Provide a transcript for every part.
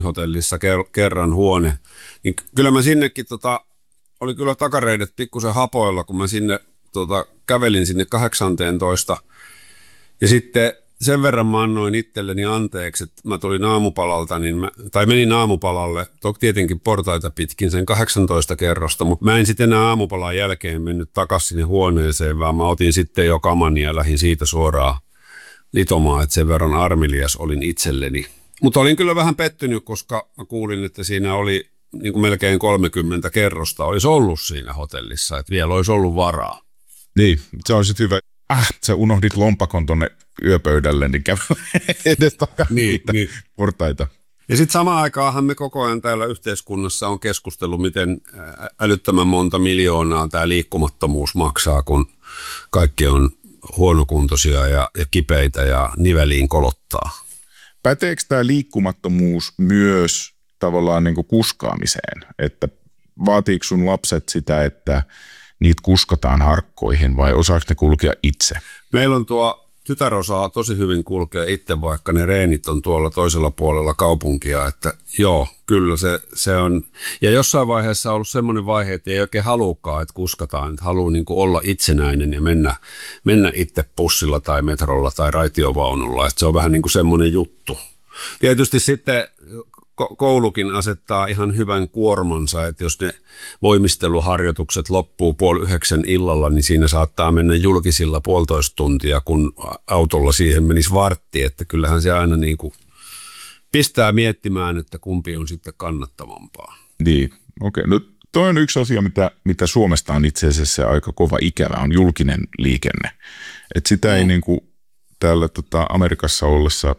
hotellissa kerran huone. Niin kyllä mä sinnekin, oli kyllä takareidet pikkusen hapoilla, kun mä sinne kävelin sinne 18. Ja sitten sen verran mä annoin itselleni anteeksi, että mä tulin aamupalalta, menin aamupalalle, toki tietenkin portaita pitkin sen 18 kerrosta, mutta mä en sitten enää aamupalan jälkeen mennyt takaisin sinne huoneeseen, vaan mä otin sitten jo kamani ja lähdin siitä suoraan litomaan, että sen verran armilias olin itselleni. Mutta olin kyllä vähän pettynyt, koska mä kuulin, että siinä oli niin kuin melkein 30 kerrosta olisi ollut siinä hotellissa, että vielä olisi ollut varaa. Niin, se on sitten hyvä. Sä unohdit lompakon tonne yöpöydälle, niin käy edes takaisin niin. Portaita. Ja sitten samaan aikaanhan me koko ajan täällä yhteiskunnassa on keskustellut, miten älyttömän monta miljoonaa tämä liikkumattomuus maksaa, kun kaikki on huonokuntoisia ja kipeitä ja niveliin kolottaa. Päteekö tämä liikkumattomuus myös tavallaan niin kuin kuskaamiseen? Että vaatiiko sun lapset sitä, että niitä kuskataan harkkoihin vai osaako ne kulkea itse? Meillä on tytär osaa tosi hyvin kulkea itse, vaikka ne reenit on tuolla toisella puolella kaupunkia, että joo, kyllä se on. Ja jossain vaiheessa on ollut semmoinen vaihe, että ei oikein halukaan, että kuskataan, että haluaa niin kuin olla itsenäinen ja mennä itse bussilla tai metrolla tai raitiovaunulla, että se on vähän niin kuin semmoinen juttu. Tietysti sitten koulukin asettaa ihan hyvän kuormansa, että jos ne voimisteluharjoitukset loppuu 8:30 illalla, niin siinä saattaa mennä julkisilla 1,5 tuntia, kun autolla siihen menisi vartti, että kyllähän se aina niin kuin pistää miettimään, että kumpi on sitten kannattavampaa. Niin, okei. No toi on yksi asia, mitä Suomesta on itse asiassa aika kova ikävä, on julkinen liikenne. Että sitä ei niin kuin täällä Amerikassa ollessa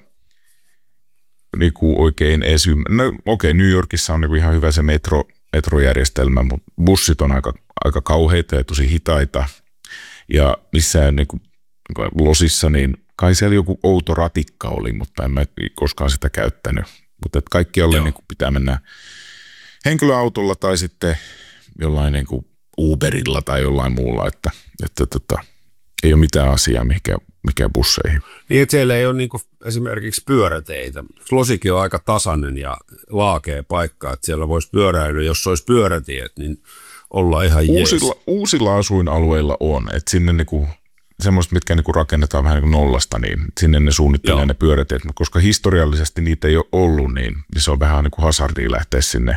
niin kuin oikein no okei, New Yorkissa on niin kuin ihan hyvä se metrojärjestelmä, mutta bussit on aika kauheita ja tosi hitaita. Ja missään niin kuin losissa, niin kai siellä joku outo ratikka oli, mutta en mä koskaan sitä käyttänyt. Mutta kaikkialle niin kuin pitää mennä henkilöautolla tai sitten jollain niin kuin Uberilla tai jollain muulla, että ei ole mitään asiaa mikä busseihin. Niin, että siellä ei ole niin kuin esimerkiksi pyöräteitä. Losikin on aika tasainen ja laakea paikka, että siellä voisi pyöräilyä, jos olisi pyörätiet, niin olla ihan Uusilla asuinalueilla on, että sinne niinku, semmoista, mitkä niinku rakennetaan vähän niin kuin nollasta, niin sinne ne suunnittelee ne pyörätiet, mutta koska historiallisesti niitä ei ole ollut, niin se on vähän niin kuin hazardia lähteä sinne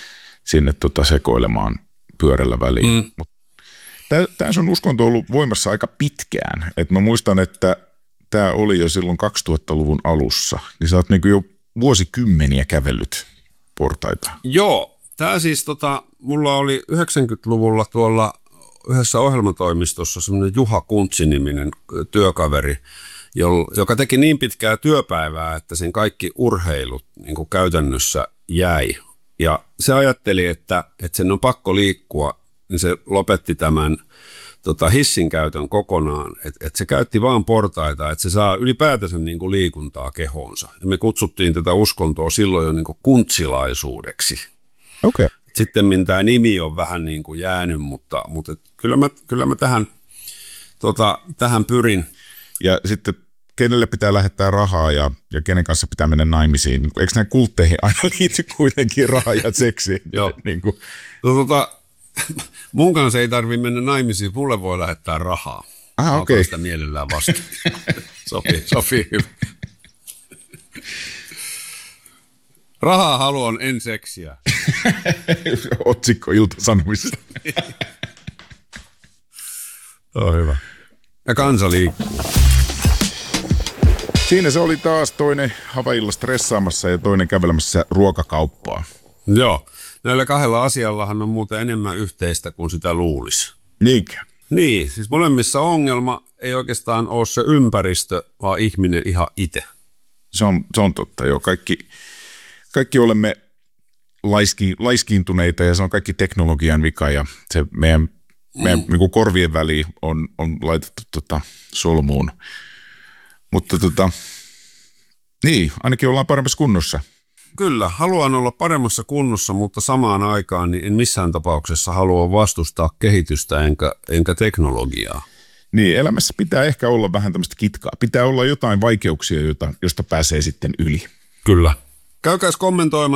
sekoilemaan pyörällä väliin. Tämä sun uskonto on ollut voimassa aika pitkään. Et mä muistan, että tämä oli jo silloin 2000-luvun alussa. Niin sä oot niinku jo vuosikymmeniä kävellyt portaita. Joo. Tämä siis mulla oli 90-luvulla tuolla yhdessä ohjelmatoimistossa semmoinen Juha Kuntsi-niminen työkaveri, joka teki niin pitkää työpäivää, että sen kaikki urheilut niin kuin käytännössä jäi. Ja se ajatteli, että sen on pakko liikkua, niin se lopetti tämän hissin käytön kokonaan, että se käytti vaan portaita, että se saa ylipäätänsä niin kuin liikuntaa kehoonsa. Ja me kutsuttiin tätä uskontoa silloin jo niin kuin kuntsilaisuudeksi. Okay. Sitten tämä nimi on vähän niin kuin jäänyt, mutta kyllä mä tähän pyrin. Ja sitten kenelle pitää lähettää rahaa ja kenen kanssa pitää mennä naimisiin? Eikö näin kultteihin aina liity kuitenkin rahaa ja seksiin? Joo. Niin kuin. Mun kanssa ei tarvitse mennä naimisiin, mulle voi lähettää rahaa. Okei. Sitä mielellään vastaan. Sopii hyvä. Rahaa haluan, en seksiä. Otsikko Ilta-Sanomissa. Hyvä. Ja kansa liikkuu. Siinä se oli taas toinen Havailla stressaamassa ja toinen kävelemässä ruokakauppaa. Joo. Näillä kahdella asiallahan on muuten enemmän yhteistä kuin sitä luulisi. Niinkö? Niin, siis molemmissa ongelma ei oikeastaan ole se ympäristö, vaan ihminen ihan itse. Se on totta, joo. Kaikki olemme laiskiintuneita ja se on kaikki teknologian vika ja se meidän niin kuin korvien väliin on laitettu solmuun. Mutta niin, ainakin ollaan paremmassa kunnossa. Kyllä, haluan olla paremmassa kunnossa, mutta samaan aikaan niin en missään tapauksessa halua vastustaa kehitystä enkä teknologiaa. Niin, elämässä pitää ehkä olla vähän tämmöistä kitkaa. Pitää olla jotain vaikeuksia, josta pääsee sitten yli. Kyllä. Käykääs kommentoimaan